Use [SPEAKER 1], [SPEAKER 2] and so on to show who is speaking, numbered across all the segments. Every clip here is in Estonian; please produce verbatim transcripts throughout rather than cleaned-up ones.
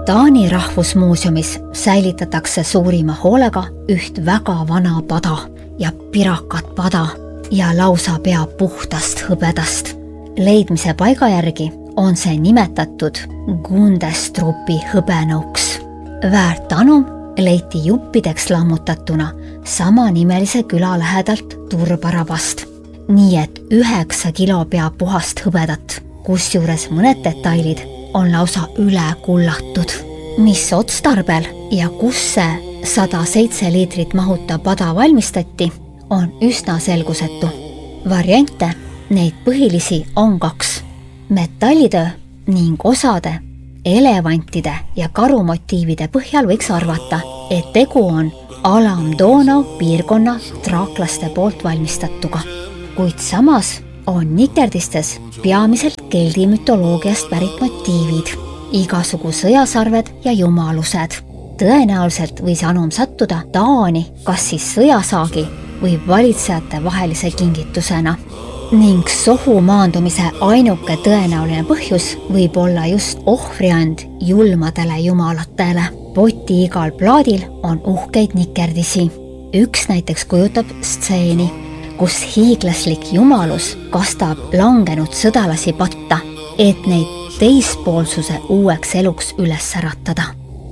[SPEAKER 1] Taani rahvusmuuseumis säilitatakse suurima hoolega üht väga vana pada ja pirakat pada ja lausa pea puhtast hõbedast. Leidmise paiga järgi on see nimetatud Gundestrupi hõbenõuks. Väärt anum leiti juppideks lammutatuna sama nimelise küla lähedalt Turbarabast. Nii et üheksa kilo pea puhast hõbedat, kus juures mõned detailid on lausa üle kullatud. Mis otstarbel ja kus see sada seitse liitrit mahuta pada valmistati, on üsna selgusetu. Variante, neid põhilisi on kaks. Metallitöö ning osade, elevantide ja karumotiivide põhjal võiks arvata, et tegu on Alam-Donau piirkonna traaklaste poolt valmistatuga. Kuid samas on nikerdistes peamiselt keldi mütoloogiast pärit motiivid, igasugu sõjasarved ja jumalused. Tõenäoliselt võis anum sattuda Taani kas siis sõjasaagi või valitsejate vahelise kingitusena. Ning sohu maandumise ainuke tõenäoline põhjus võib olla just ohvriand julmadele jumalatele. Poti igal plaadil on uhkeid nikerdisi. Üks näiteks kujutab stseeni, kus hiiglaslik jumalus kastab langenud sõdalasi patta, et neid teispoolsuse uueks eluks üles äratada.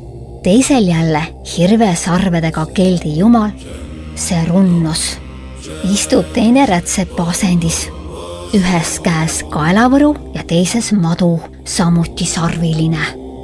[SPEAKER 1] Teisel jälle hirvesarvedega keldi jumal, see runnos, istub teine rätsepa asendis, ühes käes kaelavõru ja teises madu, samuti sarviline.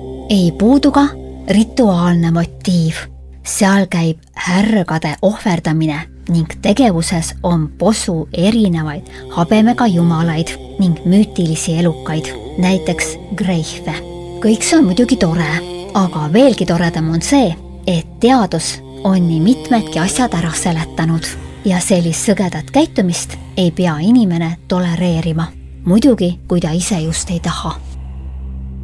[SPEAKER 1] Ei puudu ka rituaalne motiiv, seal käib härgade ohverdamine ning tegevuses on posu erinevaid habemega jumalaid ning müütilisi elukaid, näiteks greife. Kõik see on muidugi tore, aga veelgi toredam on see, et teadus on nii mitmedki asjad ära seletanud ja sellist sõgedat käitumist ei pea inimene tolereerima. Muidugi, kui ta ise just ei taha.